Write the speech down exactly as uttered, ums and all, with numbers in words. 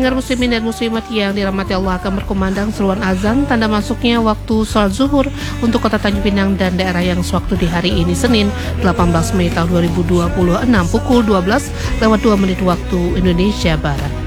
Pendengar muslimin dan muslimat yang dirahmati Allah, akan berkumandang seruan azan tanda masuknya waktu sholat zuhur untuk kota Tanjung Pinang dan daerah yang sewaktu di hari ini Senin delapan belas Mei tahun dua ribu dua puluh enam pukul dua belas lewat dua menit waktu Indonesia Barat.